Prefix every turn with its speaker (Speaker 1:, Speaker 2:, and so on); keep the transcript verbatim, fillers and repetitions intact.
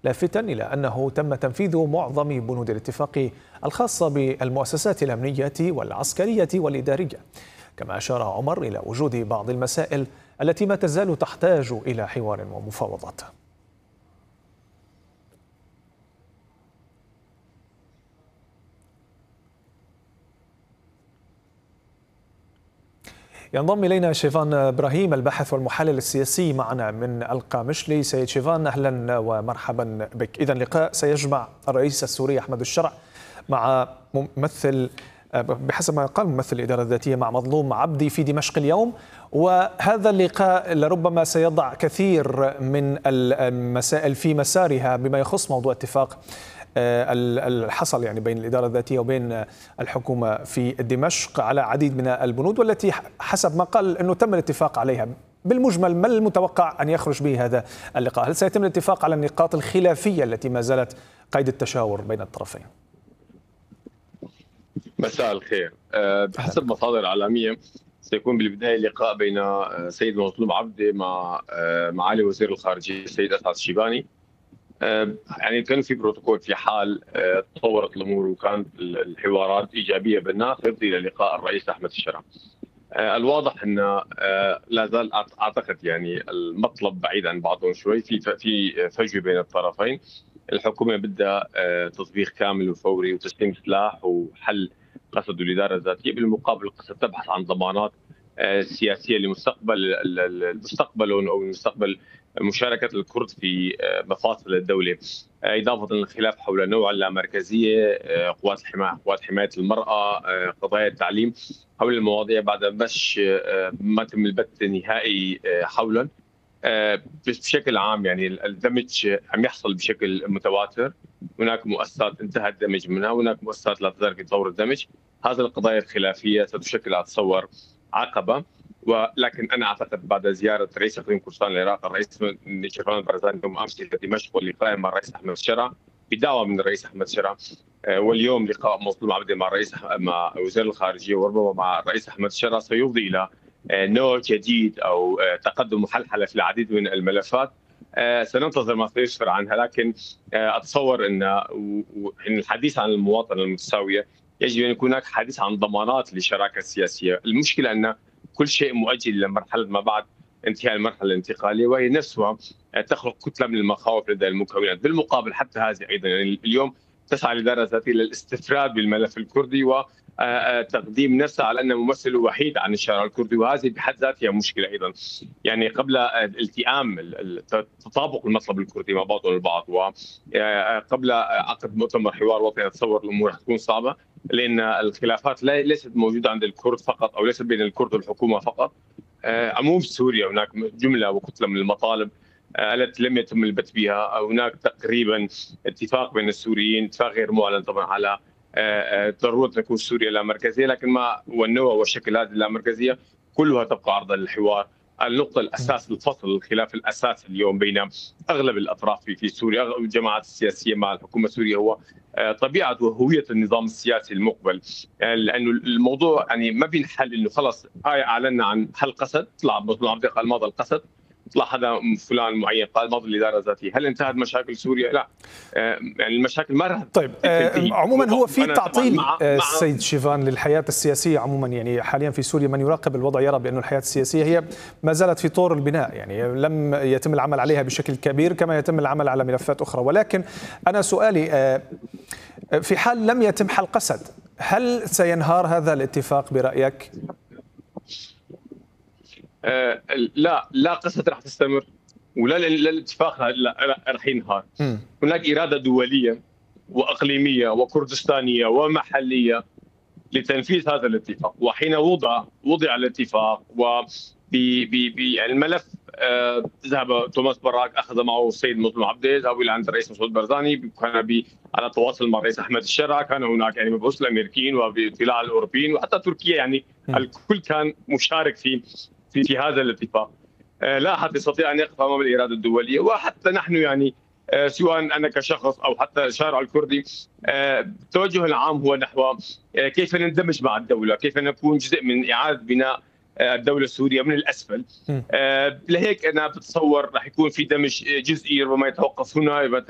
Speaker 1: لافتا إلى أنه تم تنفيذ معظم بنود الاتفاق الخاصة بالمؤسسات الأمنية والعسكرية والإدارية. كما أشار عمر إلى وجود بعض المسائل التي ما تزال تحتاج إلى حوار ومفاوضات. ينضم إلينا شيفان إبراهيم الباحث والمحلل السياسي معنا من القامشلي. سيد شيفان، أهلا ومرحبا بك. إذن لقاء سيجمع الرئيس السوري أحمد الشرع مع ممثل بحسب ما قال ممثل الإدارة الذاتية مع مظلوم عبدي في دمشق اليوم، وهذا اللقاء لربما سيضع كثير من المسائل في مسارها بما يخص موضوع اتفاق الحصل يعني بين الإدارة الذاتية وبين الحكومة في دمشق على عديد من البنود، والتي حسب ما قال أنه تم الاتفاق عليها. بالمجمل ما المتوقع أن يخرج به هذا اللقاء؟ هل سيتم الاتفاق على النقاط الخلافية التي ما زالت قيد التشاور بين الطرفين؟
Speaker 2: مساء الخير. بحسب مصادر إعلامية سيكون بالبداية لقاء بين سيد مظلوم عبدي مع معالي وزير الخارجية السيد أسعد الشيباني. يعني كان في بروتوكول في حال تطورت الامور وكانت الحوارات ايجابيه بالناقض الى لقاء الرئيس احمد الشرع. الواضح ان لا زال اعتقد يعني المطلب بعيد عن بعضهم شوي، في في فجوه بين الطرفين. الحكومه بدها تطبيق كامل وفوري وتسليم سلاح وحل قصد الاداره الذاتيه، بالمقابل قصد تبحث عن ضمانات سياسيه لمستقبل مستقبلهم او مستقبل مشاركة الكرد في مفاصل الدولة، إضافة للخلاف حول نوع اللامركزية، قوات الحماية، قوات حماية المرأة، قضايا التعليم، حول المواضيع بعد مش ما تم البت النهائي حولا. بشكل عام يعني الدمج عم يحصل بشكل متواتر، هناك مؤسسات انتهى الدمج منها، هناك مؤسسات لا تزال في طور الدمج. هذه القضايا الخلافية ستشكل أتصور عقبة، ولكن انا اعتقد بعد زياره رئيس اقليم كردستان العراق الرئيس شيفان البرزاني يوم امس الى دمشق واللقاء مع الرئيس احمد الشرع بدعوه من الرئيس احمد الشرع، واليوم لقاء مظلوم عبدي مع الرئيس مع وزير الخارجيه وربما مع الرئيس احمد الشرع سيفضي الى نوع جديد او تقدم محلحله في العديد من الملفات. سننتظر ما سيسفر عنها، لكن اتصور ان الحديث عن المواطنه المتساويه يجب ان يكون هناك حديث عن ضمانات للشراكه السياسيه. المشكله ان كل شيء مؤجل لمرحله ما بعد انتهاء المرحله الانتقاليه، وهي نفسها تخلق كتله من المخاوف لدى المكونات. بالمقابل حتى هذه ايضا يعني اليوم تسعى الاداره الذاتيه للاستفراد بالملف الكردي وتقديم نفسها على انه ممثل وحيد عن الشارع الكردي، وهذه بحد ذاتها مشكله ايضا. يعني قبل التئام تطابق المطلب الكردي مع بعضه البعض، وقبل عقد مؤتمر حوار وطني اتصور الامور تكون صعبه، لان الخلافات ليست موجوده عند الكرد فقط او ليست بين الكرد والحكومه فقط. عموم سوريا هناك جمله وكتله من المطالب التي لم يتم البت بها. هناك تقريبا اتفاق بين السوريين، اتفاق غير معلن طبعا على ضروره تكون سوريا لا مركزيه، لكن ما والنوع وشكل هذه اللامركزيه كلها تبقى عرضه للحوار. النقطة الأساس الفصل الخلاف الأساسي اليوم بين أغلب الأطراف في سوريا، أغلب الجماعات السياسية مع الحكومة السورية، هو طبيعة وهوية النظام السياسي المقبل. لأنه الموضوع يعني ما بينحل إنه خلص آية أعلنا عن حل قسد، طلع مظلوم عبدي قال ماضى القسد، طلع حدا فلان معين قال ماضي الإدارة الذاتية. هل انتهت مشاكل سوريا؟ لا، يعني المشاكل ما رح
Speaker 1: طيب آه عموما هو في تعطيل السيد شيفان للحياة السياسية عموما. يعني حاليا في سوريا من يراقب الوضع يرى بأن الحياة السياسية هي ما زالت في طور البناء، يعني لم يتم العمل عليها بشكل كبير كما يتم العمل على ملفات أخرى. ولكن أنا سؤالي آه في حال لم يتم حل قسد، هل سينهار هذا الاتفاق برأيك؟
Speaker 2: آه لا لا قسد رح تستمر، ولا الاتفاق رح ينهار. هناك إرادة دولية وإقليمية وكردستانية ومحلية لتنفيذ هذا الاتفاق، وحين وضع وضع الاتفاق وبالملف آه ذهب توماس براك أخذ معه السيد مظلوم عبدي، ذهب إلى عند الرئيس مسعود برزاني، كان على تواصل مع الرئيس أحمد الشرع، كان هناك يعني مبعوث الأمريكيين وباطلاع الأوروبيين وحتى تركيا، يعني الكل كان مشارك في في, في هذا الاتفاق. آه لا أحد يستطيع أن يقف أمام الإرادة الدولية، وحتى نحن يعني آه سواء أنا كشخص أو حتى الشارع الكردي آه التوجه العام هو نحو آه كيف نندمج مع الدولة، كيف نكون جزء من إعادة بناء الدولة السورية من الأسفل. آه لهيك أنا بتصور رح يكون في دمج جزئي ربما يتوقف هنا